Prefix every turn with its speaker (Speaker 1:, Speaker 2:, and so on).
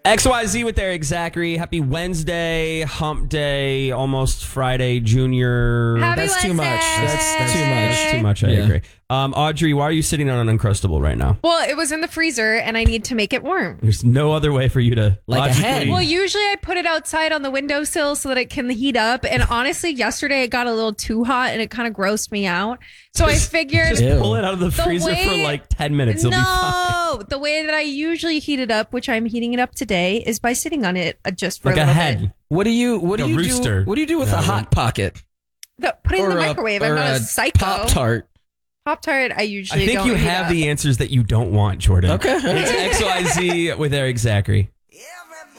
Speaker 1: XYZ with Eric Zachary. Happy Wednesday, hump day, almost Friday, Junior.
Speaker 2: Happy
Speaker 3: That's
Speaker 2: Wednesday.
Speaker 3: too much. That's too much.
Speaker 1: That's too much, I agree. Audrey, why are you sitting on an Uncrustable right now?
Speaker 2: Well, it was in the freezer and I need to make it warm.
Speaker 1: There's no other way for you to
Speaker 3: Like a hen.
Speaker 2: Well, usually I put it outside on the windowsill so that it can heat up. And honestly, yesterday it got a little too hot and it kind of grossed me out. So I figured...
Speaker 1: Just
Speaker 3: Ew.
Speaker 1: pull it out of the freezer for like 10 minutes. It'll be fine.
Speaker 2: No, the way that I usually heat it up, which I'm heating it up today, is by sitting on it just for
Speaker 1: Like
Speaker 2: a
Speaker 1: a
Speaker 2: little
Speaker 1: hen.
Speaker 2: bit.
Speaker 3: What do you
Speaker 1: rooster.
Speaker 3: do? What do you do with a hot pocket?
Speaker 2: Put it in the
Speaker 3: Or
Speaker 2: microwave. I'm
Speaker 3: or
Speaker 2: not a psycho.
Speaker 3: Pop-Tart.
Speaker 2: Pop-Tart, I usually
Speaker 1: I think
Speaker 2: don't
Speaker 1: you
Speaker 2: heat
Speaker 1: have
Speaker 2: up.
Speaker 1: the answers that you don't want, Jordan.
Speaker 3: Okay.
Speaker 1: It's XYZ with Eric Zachary.